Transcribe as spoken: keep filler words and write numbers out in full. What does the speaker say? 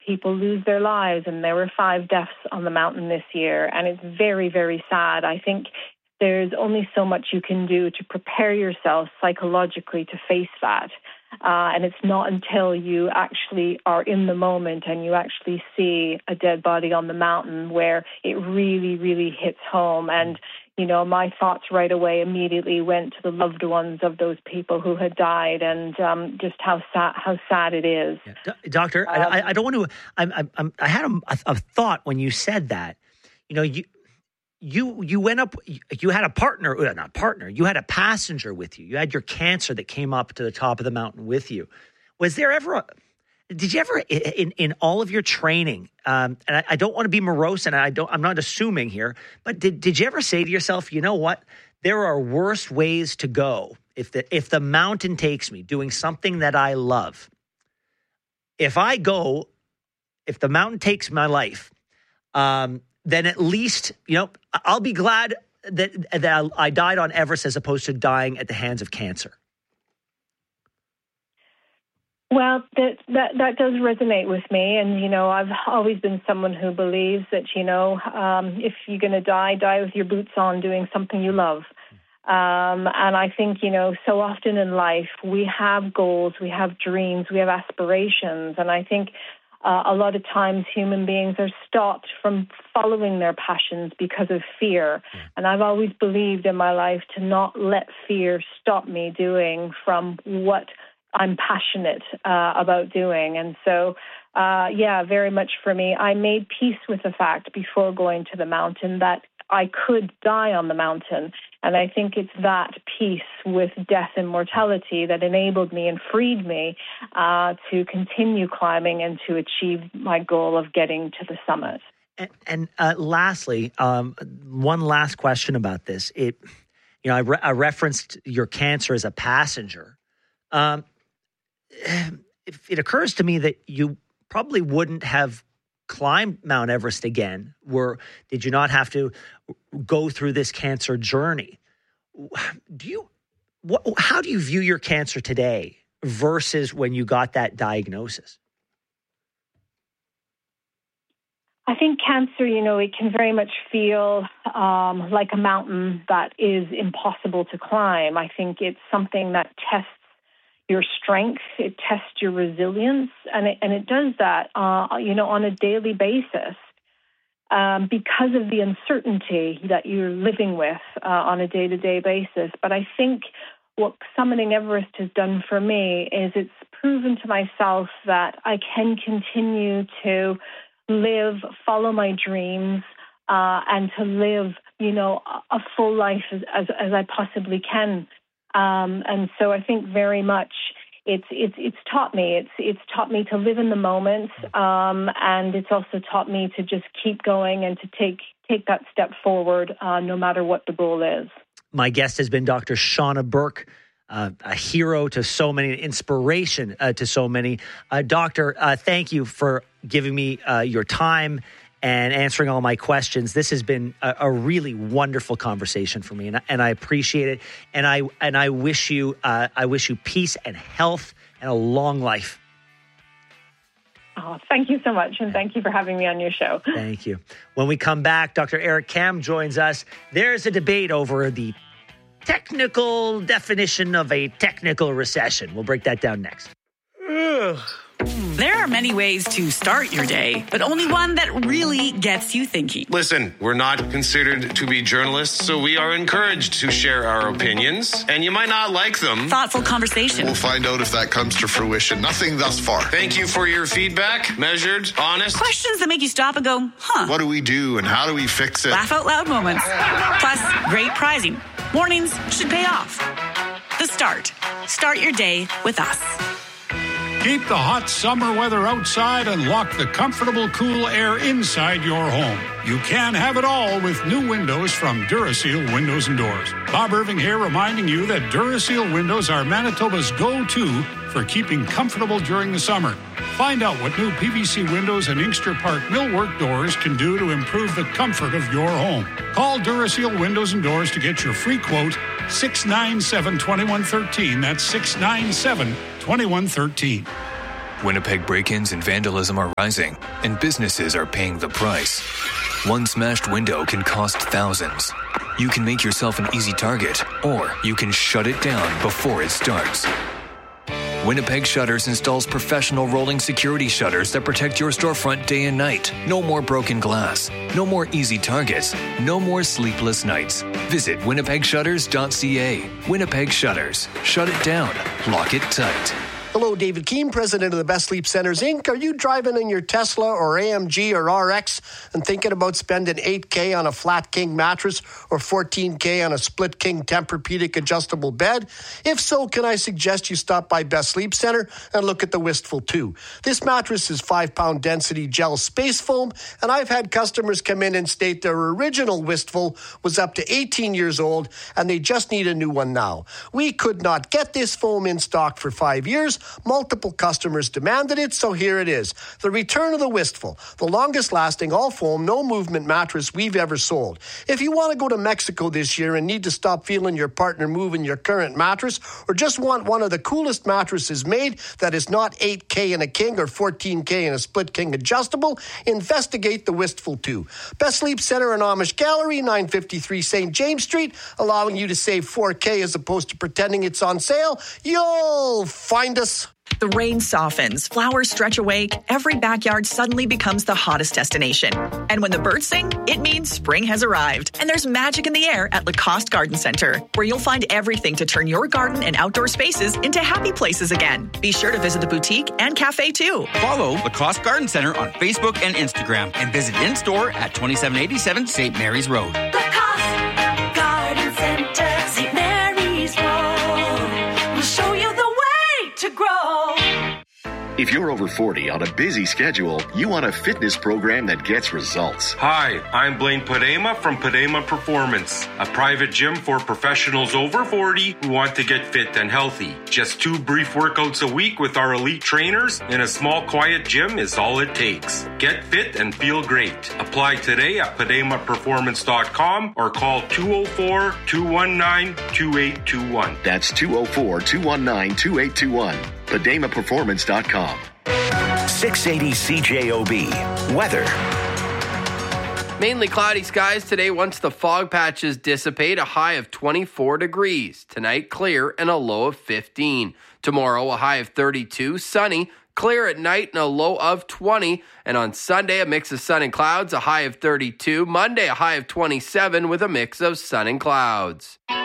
people lose their lives, and there were five deaths on the mountain this year, and it's very, very sad. I think there's only so much you can do to prepare yourself psychologically to face that. Uh, and it's not until you actually are in the moment and you actually see a dead body on the mountain where it really, really hits home. And, you know, my thoughts right away immediately went to the loved ones of those people who had died, and um, just how sad, how sad it is. Yeah. Do- Doctor, um, I, I don't want to, I, I, I had a, a thought when you said that. You know, you, You you went up, you had a partner, not partner, you had a passenger with you. You had your cancer that came up to the top of the mountain with you. Was there ever, a, did you ever, in, in all of your training, um, and I, I don't want to be morose, and I don't, I'm not assuming here, but did, did you ever say to yourself, you know what, there are worse ways to go if the, if the mountain takes me doing something that I love? If I go, if the mountain takes my life, um, then at least, you know, I'll be glad that that I died on Everest as opposed to dying at the hands of cancer. Well, that, that that does resonate with me. And, you know, I've always been someone who believes that, you know, um, if you're going to die, die with your boots on doing something you love. Um, and I think, you know, so often in life we have goals, we have dreams, we have aspirations. And I think Uh, a lot of times human beings are stopped from following their passions because of fear. And I've always believed in my life to not let fear stop me doing from what I'm passionate uh, about doing. And so, uh, yeah, very much for me, I made peace with the fact before going to the mountain that I could die on the mountain. And I think it's that peace with death and mortality that enabled me and freed me uh, to continue climbing and to achieve my goal of getting to the summit. And, and uh, lastly, um, one last question about this. It, you know, I, re- I referenced your cancer as a passenger. Um, it, it occurs to me that you probably wouldn't have climbed Mount Everest again. Were did you not have to go through this cancer journey? Do you what, how do you view your cancer today versus when you got that diagnosis? I think cancer, you know, it can very much feel um, like a mountain that is impossible to climb. I think it's something that tests your strength, it tests your resilience, and it, and it does that, uh, you know, on a daily basis um, because of the uncertainty that you're living with uh, on a day-to-day basis. But I think what summiting Everest has done for me is it's proven to myself that I can continue to live, follow my dreams, uh, and to live, you know, a full life as, as, as I possibly can. Um, and so I think very much it's it's it's taught me. It's it's taught me to live in the moment, um, and it's also taught me to just keep going and to take take that step forward, uh, no matter what the goal is. My guest has been Doctor Shauna Burke, uh, a hero to so many, an inspiration uh, to so many. Uh, doctor, uh, thank you for giving me uh, your time and answering all my questions. This has been a, a really wonderful conversation for me, and, and I appreciate it. And I and I wish you uh, I wish you peace and health and a long life. Oh, thank you so much, and thank you for having me on your show. Thank you. When we come back, Doctor Eric Kam joins us. There's a debate over the technical definition of a technical recession. We'll break that down next. Ugh. There are many ways to start your day, but only one that really gets you thinking. Listen, we're not considered to be journalists, so we are encouraged to share our opinions, and you might not like them. Thoughtful conversation. We'll find out if that comes to fruition. Nothing thus far. Thank you for your feedback. Measured, honest. Questions that make you stop and go, huh. What do we do and how do we fix it? Laugh out loud moments. Plus, great prizing. Mornings should pay off. The Start. Start your day with us. Keep the hot summer weather outside and lock the comfortable, cool air inside your home. You can have it all with new windows from Duraseal Windows and Doors. Bob Irving here reminding you that Duraseal windows are Manitoba's go-to for keeping comfortable during the summer. Find out what new P V C windows and Inkster Park millwork doors can do to improve the comfort of your home. Call Duraseal Windows and Doors to get your free quote, six nine seven, two one one three. That's six nine seven, two one one three. Winnipeg break-ins and vandalism are rising, and businesses are paying the price. One smashed window can cost thousands. You can make yourself an easy target, or you can shut it down before it starts. Winnipeg Shutters installs professional rolling security shutters that protect your storefront day and night. No more broken glass. No more easy targets. No more sleepless nights. Visit winnipeg shutters dot c a. Winnipeg Shutters. Shut it down. Lock it tight. Hello, David Keane, president of the Best Sleep Centers, Incorporated. Are you driving in your Tesla or A M G or R X and thinking about spending eight K on a flat king mattress or fourteen K on a split king Tempur-Pedic adjustable bed? If so, can I suggest you stop by Best Sleep Center and look at the Wistful two? This mattress is five-pound density gel space foam, and I've had customers come in and state their original Wistful was up to eighteen years old and they just need a new one now. We could not get this foam in stock for five years. Multiple customers demanded it, so here it is. The return of the Wistful, the longest lasting all foam, no movement mattress we've ever sold. If you want to go to Mexico this year and need to stop feeling your partner moving your current mattress, or just want one of the coolest mattresses made that is not eight K in a king or fourteen K in a split king adjustable, investigate the Wistful two. Best Sleep Center and Amish Gallery, nine fifty-three Saint James Street, allowing you to save four K as opposed to pretending it's on sale. You'll find us. The rain softens, flowers stretch awake, every backyard suddenly becomes the hottest destination. And when the birds sing, it means spring has arrived. And there's magic in the air at Lacoste Garden Center, where you'll find everything to turn your garden and outdoor spaces into happy places again. Be sure to visit the boutique and cafe too. Follow Lacoste Garden Center on Facebook and Instagram and visit in-store at twenty-seven eighty-seven Saint Mary's Road. Lacoste Garden Center, Saint Mary's Road. We'll show you the way to grow. If you're over forty on a busy schedule, you want a fitness program that gets results. Hi, I'm Blaine Padema from Padema Performance, a private gym for professionals over forty who want to get fit and healthy. Just two brief workouts a week with our elite trainers in a small, quiet gym is all it takes. Get fit and feel great. Apply today at padema performance dot com or call two oh four, two one nine, two eight two one. That's two oh four, two one nine, two eight two one. padema performance dot com. six eighty C J O B. Weather. Mainly cloudy skies today once the fog patches dissipate, a high of twenty-four degrees. Tonight, clear and a low of fifteen. Tomorrow, a high of thirty-two, sunny, clear at night and a low of twenty. And on Sunday, a mix of sun and clouds, a high of thirty-two. Monday, a high of twenty-seven with a mix of sun and clouds.